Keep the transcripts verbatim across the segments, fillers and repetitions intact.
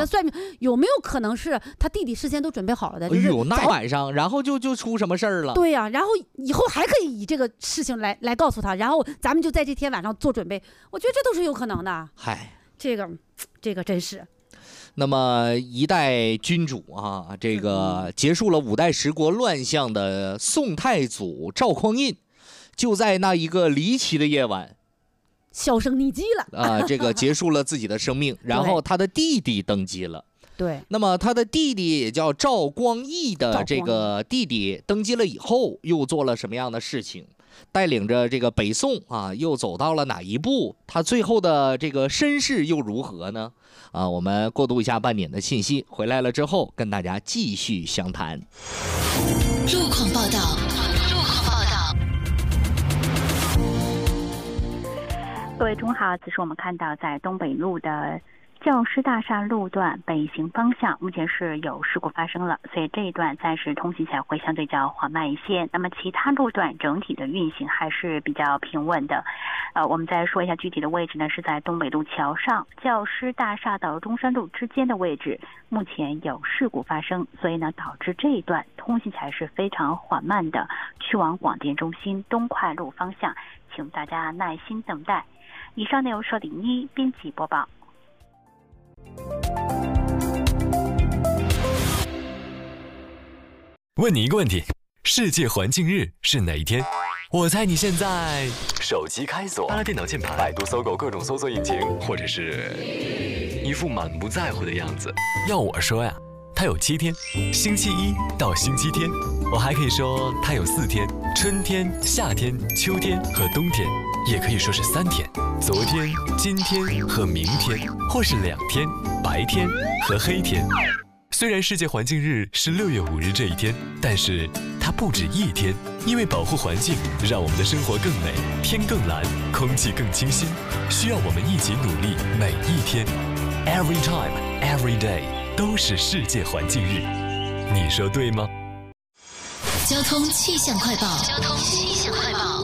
算命，有没有可能是他弟弟事先都准备好了的？就是、 哎呦，那晚上然后就就出什么事儿了？ 对呀、啊，然后以后还可以以这个事情来来告诉他，然后咱们就在这天晚上做准备。我觉得这都是有可能的。 嗨， 这个这个真是。 那么一代君主啊，这个结束了五代十国乱象的宋太祖赵匡胤，就在那一个离奇的夜晚， 销声匿迹了啊，这个结束了自己的生命，然后他的弟弟登基了。 对， 那么他的弟弟也叫赵光义的这个弟弟登基了以后，又做了什么样的事情？带领着这个北宋啊，又走到了哪一步？他最后的这个身世又如何呢？啊，我们过渡一下半点的信息，回来了之后跟大家继续详谈。 路况报道，路况报道。 各位中午好，此时我们看到在东北路的教师大厦路段北行方向，目前是有事故发生了，所以这一段暂时通行起来会相对较缓慢一些。那么其他路段整体的运行还是比较平稳的。呃，我们再说一下具体的位置呢，是在东北路桥上教师大厦到中山路之间的位置，目前有事故发生，所以呢导致这一段通行起来是非常缓慢的。去往广电中心东快路方向，请大家耐心等待。以上内容是李一编辑播报。 问你一个问题，世界环境日是哪一天？我猜你现在手机开锁，拉电脑键盘，百度、搜狗各种搜索引擎，或者是一副满不在乎的样子。要我说呀，它有七天，星期一到星期天。我还可以说它有四天，春天、夏天、秋天和冬天，也可以说是三天，昨天、今天和明天，或是两天，白天和黑天。虽然世界环境日是六月五日这一天，但是它不止一天，因为保护环境，让我们的生活更美，天更蓝，空气更清新，需要我们一起努力，每一天 ，every time, every day 都是世界环境日，你说对吗？ 交通气象快报，交通气象快报。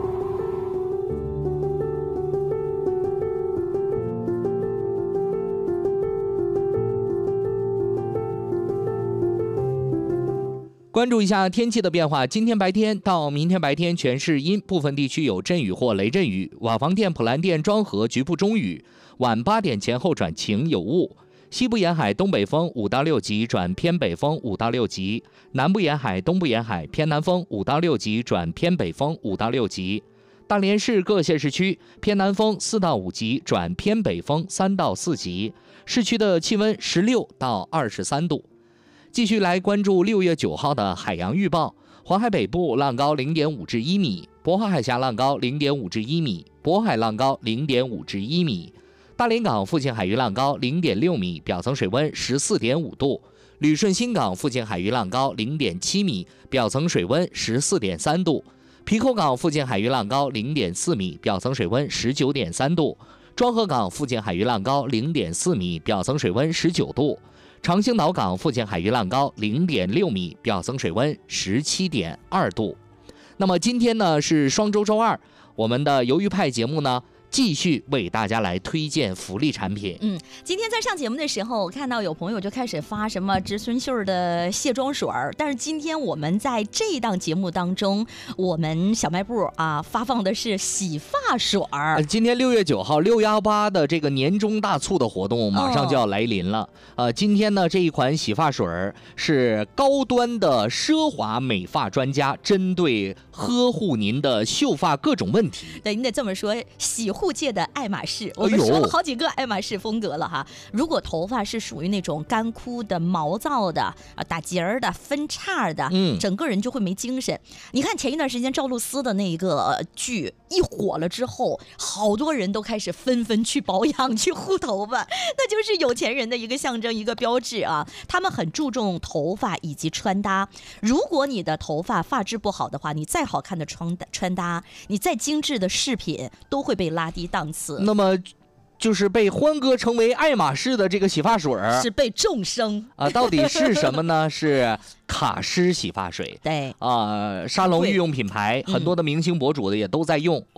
关注一下天气的变化，今天白天到明天白天全是阴，部分地区有阵雨或雷阵雨，瓦房店、普兰店、庄河局部中雨，晚八点前后转晴有雾。西部沿海东北风五到六级转偏北风五到六级，南部沿海、东部沿海偏南风五到六级转偏北风五到六级。大连市各县市区偏南风四到五级转偏北风三到四级，市区的气温十六到二十三度。继续来关注六月九号的海洋预报，黄海北部浪高零点五至一米，渤海海峡浪高零点五至一米，渤海浪高零点五至一米。大连港附近海域浪高零点六米，表层水温十四点五度。旅顺新港附近海域浪高零点七米，表层水温十四点三度。皮口港附近海域浪高零点四米，表层水温十九点三度。庄河港附近海域浪高零点四米，表层水温十九度。长兴岛港附近海域浪高零点六米，表层水温十七点二度。那么今天呢是双周周二，我们的鱿鱼派节目呢继续为大家来推荐福利产品。 嗯，今天在上节目的时候，我看到有朋友就开始发什么植村秀的卸妆水儿，但是今天我们在这一档节目当中，我们小卖部啊发放的是洗发水儿。 呃、今天六月九号六幺八的这个年终大促的活动马上就要来临了。哦、呃，今天呢这一款洗发水儿是高端的奢华美发专家针对呵护您的秀发各种问题。 对，你得这么说，洗护界的爱马仕，我们说了好几个爱马仕风格了哈。如果头发是属于那种干枯的、毛躁的、啊打结儿的、分叉的，嗯，整个人就会没精神。你看前一段时间赵露思的那个剧一火了之后，好多人都开始纷纷去保养、去护头发，那就是有钱人的一个象征、一个标志啊。他们很注重头发以及穿搭。如果你的头发发质不好的话，你再好看的穿穿搭，你再精致的饰品，都会被拉低档次。 那么就是被欢哥称为爱马仕的这个洗发水是被众生啊，到底是什么呢？是卡诗洗发水。 对啊，沙龙御用品牌，很多的明星博主的也都在用。